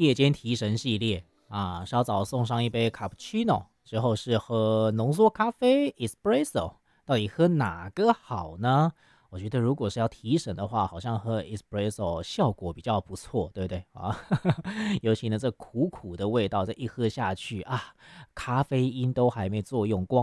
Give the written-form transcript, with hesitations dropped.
夜间提神系列啊，稍早送上一杯卡布奇诺，之后是喝浓缩咖啡 espresso，到底喝哪个好呢？我觉得如果是要提神的话，好像喝 espresso 效果比较不错，对不对啊？尤其呢，这苦苦的味道，这一喝下去啊，咖啡因都还没作用，光